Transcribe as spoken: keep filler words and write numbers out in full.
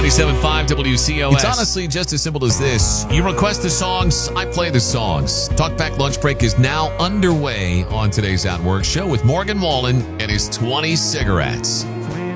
ninety-seven point five W C O S. It's honestly just as simple as this. You request the songs, I play the songs. Talkback Lunch Break is now underway on today's At Work show with Morgan Wallen and his twenty cigarettes.